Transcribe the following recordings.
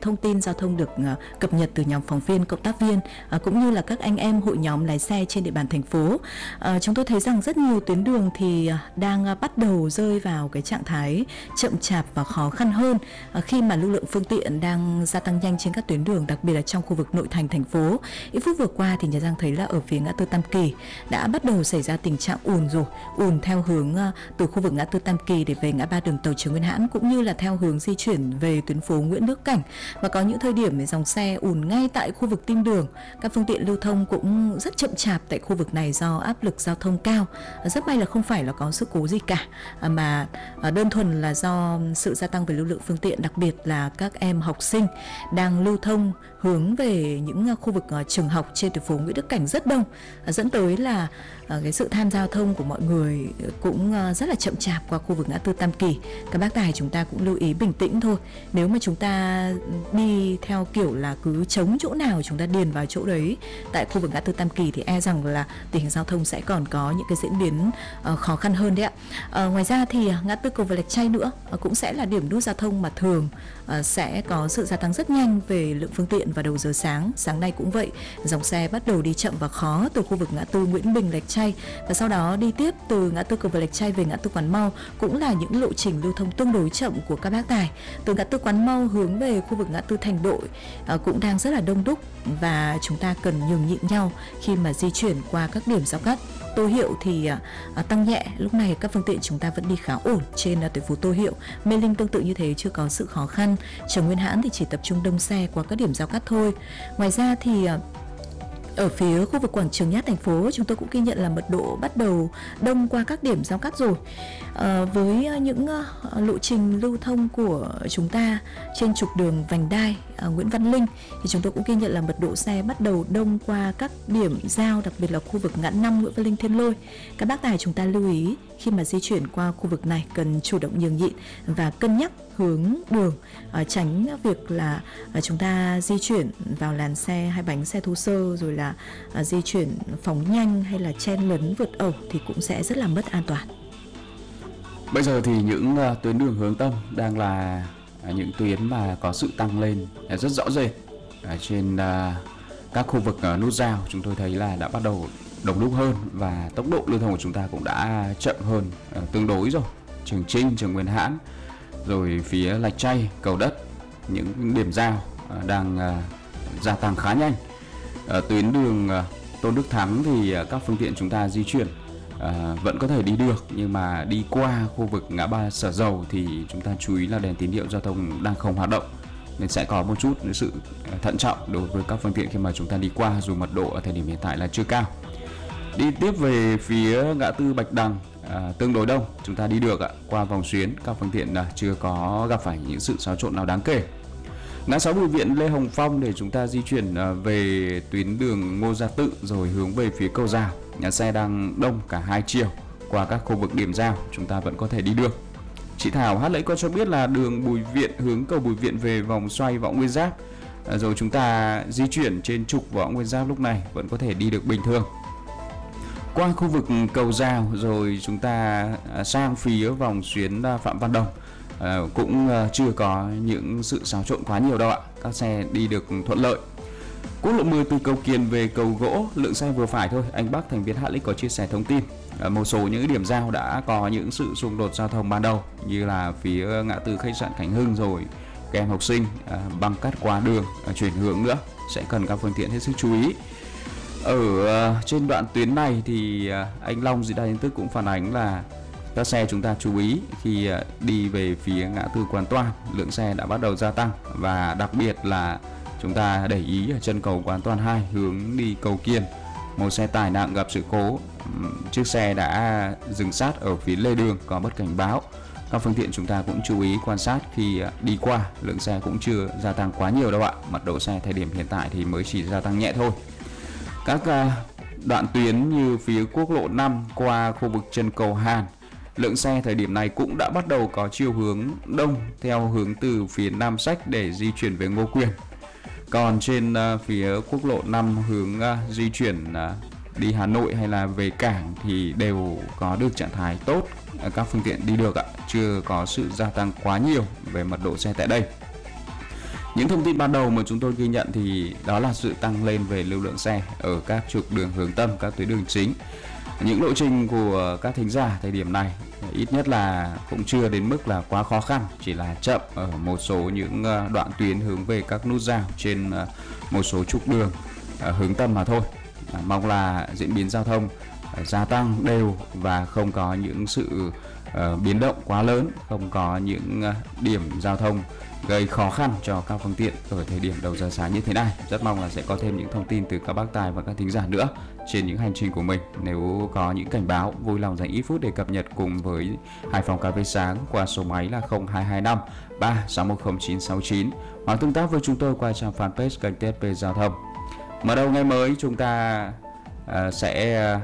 thông tin giao thông được cập nhật từ nhóm phóng viên, cộng tác viên cũng như là các anh em hội nhóm lái xe trên địa bàn thành phố. Chúng tôi thấy rằng rất nhiều tuyến đường thì đang bắt đầu rơi vào cái trạng thái chậm chạp và khó khăn hơn khi mà lưu lượng phương tiện đang gia tăng nhanh trên các tuyến đường, đặc biệt là trong khu vực nội thành thành phố. Ít phút vừa qua thì Nhà Giang thấy là ở phía ngã tư Tam Kỳ đã bắt đầu xảy ra tình trạng ùn rồi, ùn theo hướng từ khu vực ngã tư Tam Kỳ để về ngã ba đường tàu Trường Nguyên Hãn, cũng như là theo hướng di chuyển về tuyến phố Nguyễn Đức Cảnh. Và có những thời điểm dòng xe ùn ngay tại khu vực Tim Đường. Các phương tiện lưu thông cũng rất chậm chạp tại khu vực này do áp lực giao thông cao. Rất may là không phải là có sự cố gì cả, mà đơn thuần là do sự gia tăng về lưu lượng phương tiện, đặc biệt là các em học sinh đang lưu thông hướng về những khu vực trường học trên tuyến phố Nguyễn Đức Cảnh rất đông, dẫn tới là cái sự tham gia giao thông của mọi người cũng rất là chậm chạp qua khu vực ngã tư Tam Kỳ. Các bác tài chúng ta cũng lưu ý bình tĩnh thôi. Nếu mà chúng ta đi theo kiểu là cứ chống chỗ nào chúng ta điền vào chỗ đấy tại khu vực ngã tư Tam Kỳ thì e rằng là tình hình giao thông sẽ còn có những cái diễn biến khó khăn hơn đấy ạ. Ngoài ra thì ngã tư cầu Vượt Lạch Tray nữa cũng sẽ là điểm nút giao thông mà thường sẽ có sự gia tăng rất nhanh về lượng phương tiện vào đầu giờ sáng. Sáng nay cũng vậy, dòng xe bắt đầu đi chậm và khó từ khu vực ngã tư Nguyễn Bình Lạch Tray, và sau đó đi tiếp từ ngã tư cầu Vượt Lạch Tray về ngã tư Quán Mau cũng là những lộ trình lưu thông tương đối chậm của các bác tài. Từ ngã tư Quán Mau hướng về khu vực ngã tư Thành Đội cũng đang rất là đông đúc, và chúng ta cần nhường nhịn nhau khi mà di chuyển qua các điểm giao cắt. Tô Hiệu thì tăng nhẹ, lúc này các phương tiện chúng ta vẫn đi khá ổn trên tuyến phố Tô Hiệu. Mê Linh tương tự như thế, chưa có sự khó khăn. Trường Nguyên Hãn thì chỉ tập trung đông xe qua các điểm giao cắt thôi. Ngoài ra thì ở phía khu vực quảng trường Nhát thành phố, chúng tôi cũng ghi nhận là mật độ bắt đầu đông qua các điểm giao cắt rồi. Với những lộ trình lưu thông của chúng ta trên trục đường vành đai Nguyễn Văn Linh thì chúng tôi cũng ghi nhận là mật độ xe bắt đầu đông qua các điểm giao, đặc biệt là khu vực ngã 5 Nguyễn Văn Linh Thiên Lôi. Các bác tài chúng ta lưu ý khi mà di chuyển qua khu vực này cần chủ động nhường nhịn và cân nhắc hướng đường, tránh việc là chúng ta di chuyển vào làn xe hai bánh xe thô sơ rồi là di chuyển phóng nhanh hay là chen lấn vượt ẩu thì cũng sẽ rất là mất an toàn. Bây giờ thì những tuyến đường hướng tâm đang là những tuyến mà có sự tăng lên rất rõ rệt trên các khu vực nút giao. Chúng tôi thấy là đã bắt đầu đông đúc hơn và tốc độ lưu thông của chúng ta cũng đã chậm hơn tương đối rồi. Trường Chinh, Trường Nguyên Hãn, rồi phía Lạch Tray, Cầu Đất, những điểm giao đang gia tăng khá nhanh. Tuyến đường Tôn Đức Thắng thì các phương tiện chúng ta di chuyển vẫn có thể đi được, nhưng mà đi qua khu vực ngã ba Sở Dầu thì chúng ta chú ý là đèn tín hiệu giao thông đang không hoạt động, nên sẽ có một chút sự thận trọng đối với các phương tiện khi mà chúng ta đi qua, dù mật độ ở thời điểm hiện tại là chưa cao. Đi tiếp về phía ngã tư Bạch Đằng tương đối đông, chúng ta đi được qua vòng xuyến, các phương tiện chưa có gặp phải những sự xáo trộn nào đáng kể. Ngã 6 Bùi Viện Lê Hồng Phong để chúng ta di chuyển về tuyến đường Ngô Gia Tự rồi hướng về phía cầu Rào, nhà xe đang đông cả hai chiều. Qua các khu vực điểm giao chúng ta vẫn có thể đi được. Chị Thảo Hát Lẫy có cho biết là đường Bùi Viện hướng cầu Bùi Viện về vòng xoay Võ Nguyên Giáp, rồi chúng ta di chuyển trên trục Võ Nguyên Giáp lúc này vẫn có thể đi được bình thường. Qua khu vực cầu Rào rồi chúng ta sang phía vòng xuyến Phạm Văn Đồng cũng chưa có những sự xáo trộn quá nhiều đâu ạ. Các xe đi được thuận lợi. Quốc lộ 10 từ cầu Kiền về cầu Gỗ, lượng xe vừa phải thôi. Anh Bắc thành viên Hát Lích có chia sẻ thông tin một số những điểm giao đã có những sự xung đột giao thông ban đầu, như là phía ngã tư khách sạn Khánh Hưng rồi các em học sinh băng cắt qua đường chuyển hướng nữa, sẽ cần các phương tiện hết sức chú ý. Ở trên đoạn tuyến này thì anh Long Dị Đa Tin Tức cũng phản ánh là các xe chúng ta chú ý khi đi về phía ngã tư Quán Toan, lượng xe đã bắt đầu gia tăng, và đặc biệt là chúng ta để ý ở chân cầu Quán Toan 2 hướng đi cầu Kiền, một xe tải nặng gặp sự cố, chiếc xe đã dừng sát ở phía lề đường có bất cảnh báo. Các phương tiện chúng ta cũng chú ý quan sát khi đi qua, lượng xe cũng chưa gia tăng quá nhiều đâu ạ. Mật độ xe thời điểm hiện tại thì mới chỉ gia tăng nhẹ thôi. Các đoạn tuyến như phía quốc lộ 5 qua khu vực chân cầu Hàn, lượng xe thời điểm này cũng đã bắt đầu có chiều hướng đông theo hướng từ phía Nam Sách để di chuyển về Ngô Quyền. Còn trên phía quốc lộ 5 hướng di chuyển đi Hà Nội hay là về cảng thì đều có được trạng thái tốt, các phương tiện đi được ạ, chưa có sự gia tăng quá nhiều về mật độ xe tại đây. Những thông tin ban đầu mà chúng tôi ghi nhận thì đó là sự tăng lên về lưu lượng xe ở các trục đường hướng tâm, các tuyến đường chính. Những lộ trình của các thính giả thời điểm này ít nhất là cũng chưa đến mức là quá khó khăn, chỉ là chậm ở một số những đoạn tuyến hướng về các nút giao trên một số trục đường hướng tâm mà thôi. Mong là diễn biến giao thông gia tăng đều và không có những sự biến động quá lớn, không có những điểm giao thông gây khó khăn cho các phương tiện ở thời điểm đầu giờ sáng như thế này. Rất mong là sẽ có thêm những thông tin từ các bác tài và các thính giả nữa trên những hành trình của mình. Nếu có những cảnh báo, vui lòng dành ít phút để cập nhật cùng với Hải Phòng Cà phê Sáng qua số máy là 0225 3610 hoặc tương tác với chúng tôi qua trang fanpage kênh TSP Giao thông. Mở đầu ngày mới chúng ta sẽ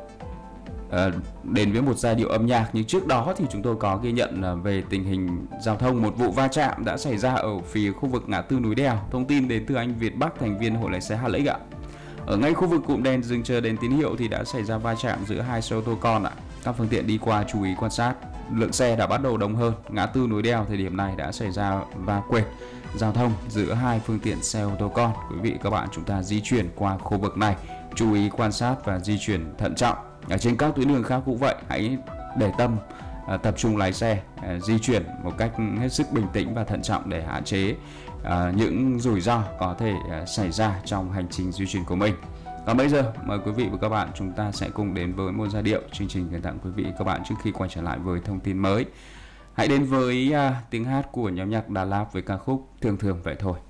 đến với một giai điệu âm nhạc, nhưng trước đó thì chúng tôi có ghi nhận về tình hình giao thông. Một vụ va chạm đã xảy ra ở phía khu vực ngã tư núi Đèo. Thông tin đến từ anh Việt Bắc, thành viên hội lái xe Hà Lĩnh ạ. Ở ngay khu vực cụm đèn dừng chờ đèn tín hiệu thì đã xảy ra va chạm giữa hai xe ô tô con ạ. Các phương tiện đi qua chú ý quan sát. Lượng xe đã bắt đầu đông hơn. Ngã tư núi Đèo thời điểm này đã xảy ra va quệt giao thông giữa hai phương tiện xe ô tô con. Quý vị các bạn chúng ta di chuyển qua khu vực này, chú ý quan sát và di chuyển thận trọng. Ở trên các tuyến đường khác cũng vậy, hãy để tâm tập trung lái xe, di chuyển một cách hết sức bình tĩnh và thận trọng để hạn chế những rủi ro có thể xảy ra trong hành trình di chuyển của mình. Còn bây giờ mời quý vị và các bạn chúng ta sẽ cùng đến với một giai điệu chương trình gửi tặng quý vị và các bạn trước khi quay trở lại với thông tin mới. Hãy đến với tiếng hát của nhóm nhạc Đà Lạt với ca khúc Thường Thường Vậy Thôi.